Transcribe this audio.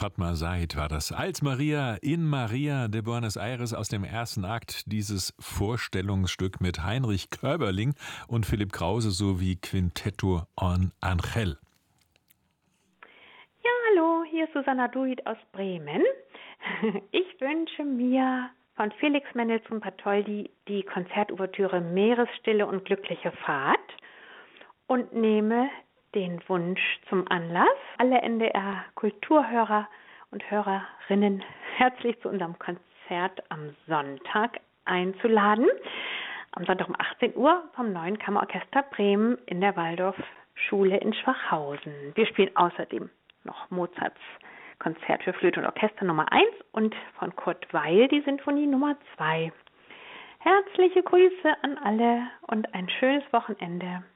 Fatma Said war das. Als Maria in Maria de Buenos Aires aus dem ersten Akt dieses Vorstellungsstück mit Heinrich Körberling und Philipp Krause sowie Quintetto on Angel. Ja, hallo, hier ist Susanna Duit aus Bremen. Ich wünsche mir von Felix Mendelssohn Bartholdy die Konzertouvertüre Meeresstille und glückliche Fahrt und nehme den Wunsch zum Anlass, alle NDR-Kulturhörer und Hörerinnen herzlich zu unserem Konzert am Sonntag einzuladen. Am Sonntag um 18 Uhr vom Neuen Kammerorchester Bremen in der Waldorfschule in Schwachhausen. Wir spielen außerdem noch Mozarts Konzert für Flöte und Orchester Nummer 1 und von Kurt Weill die Sinfonie Nummer 2. Herzliche Grüße an alle und ein schönes Wochenende.